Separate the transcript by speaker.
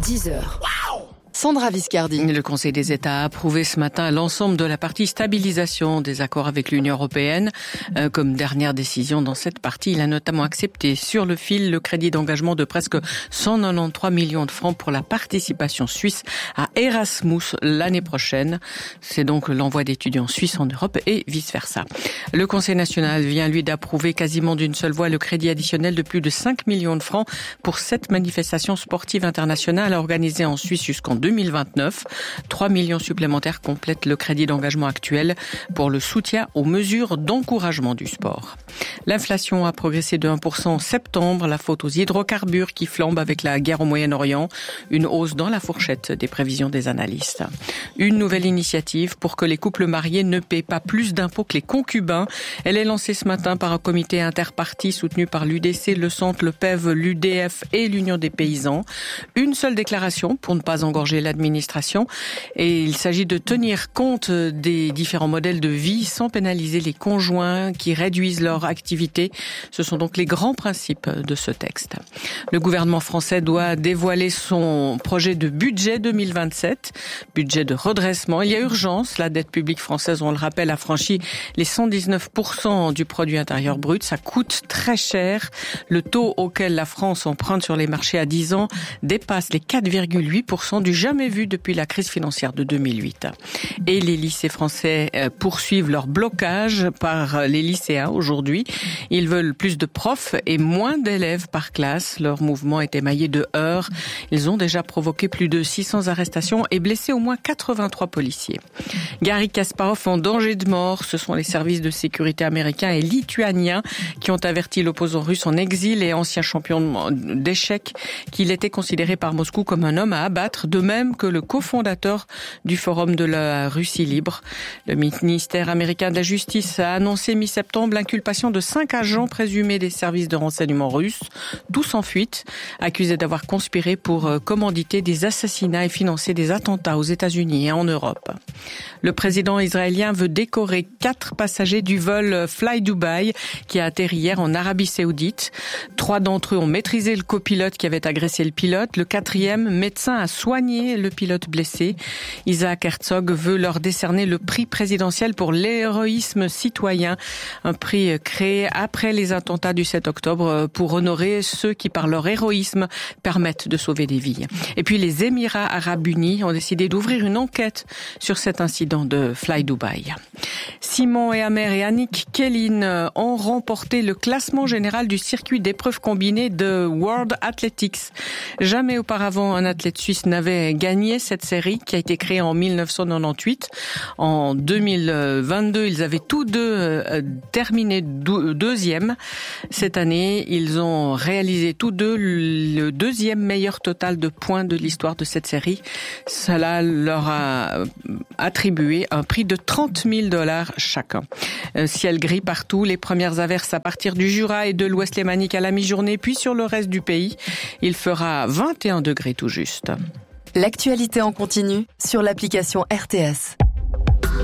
Speaker 1: 10h. Sandra Viscardi.
Speaker 2: Le Conseil des États a approuvé ce matin l'ensemble de la partie stabilisation des accords avec l'Union européenne. Comme dernière décision dans cette partie, il a notamment accepté sur le fil le crédit d'engagement de presque 193 millions de francs pour la participation suisse à Erasmus l'année prochaine. C'est donc l'envoi d'étudiants suisses en Europe et vice-versa. Le Conseil national vient, lui, d'approuver quasiment d'une seule voix le crédit additionnel de plus de 5 millions de francs pour 7 manifestations sportives internationales organisées en Suisse jusqu'en 2029. 3 millions supplémentaires complètent le crédit d'engagement actuel pour le soutien aux mesures d'encouragement du sport. L'inflation a progressé de 1% en septembre, la faute aux hydrocarbures qui flambent avec la guerre au Moyen-Orient. Une hausse dans la fourchette des prévisions des analystes. Une nouvelle initiative pour que les couples mariés ne paient pas plus d'impôts que les concubins. Elle est lancée ce matin par un comité interparti soutenu par l'UDC, le Centre, le PEV, l'UDF et l'Union des paysans. Une seule déclaration pour ne pas engorger l'administration, et il s'agit de tenir compte des différents modèles de vie sans pénaliser les conjoints qui réduisent leur activité. Ce sont donc les grands principes de ce texte. Le gouvernement français doit dévoiler son projet de budget 2027, budget de redressement. Il y a urgence, la dette publique française, on le rappelle, a franchi les 119% du produit intérieur brut. Ça coûte très cher. Le taux auquel la France emprunte sur les marchés à 10 ans dépasse les 4,8% du jamais vu depuis la crise financière de 2008. Et les lycées français poursuivent leur blocage par les lycéens aujourd'hui. Ils veulent plus de profs et moins d'élèves par classe. Leur mouvement est émaillé de heurts. Ils ont déjà provoqué plus de 600 arrestations et blessé au moins 83 policiers. Garry Kasparov en danger de mort. Ce sont les services de sécurité américains et lituaniens qui ont averti l'opposant russe en exil et ancien champion d'échecs qu'il était considéré par Moscou comme un homme à abattre, de même que le cofondateur du Forum de la Russie libre. Le ministère américain de la Justice a annoncé mi-septembre l'inculpation de 5 agents présumés des services de renseignement russes, tous en fuite, accusés d'avoir conspiré pour commanditer des assassinats et financer des attentats aux États-Unis et en Europe. Le président israélien veut décorer 4 passagers du vol Fly Dubai qui a atterri hier en Arabie Saoudite. 3 d'entre eux ont maîtrisé le copilote qui avait agressé le pilote. Le 4e médecin a soigné le pilote blessé. Isaac Herzog veut leur décerner le prix présidentiel pour l'héroïsme citoyen, un prix créé après les attentats du 7 octobre pour honorer ceux qui, par leur héroïsme, permettent de sauver des vies. Et puis les Émirats arabes unis ont décidé d'ouvrir une enquête sur cet incident de Fly Dubai. Simon Hamer et Annick Kellin ont remporté le classement général du circuit d'épreuves combinées de World Athletics. Jamais auparavant un athlète suisse n'avait gagné cette série qui a été créée en 1998. En 2022, ils avaient tous deux terminé deuxième. Cette année, ils ont réalisé tous deux le 2e meilleur total de points de l'histoire de cette série. Cela leur a attribué un prix de $30 000 chacun. Ciel gris partout, les premières averses à partir du Jura et de l'Ouest lémanique à la mi-journée, puis sur le reste du pays, il fera 21 degrés tout juste.
Speaker 1: L'actualité en continu sur l'application RTS.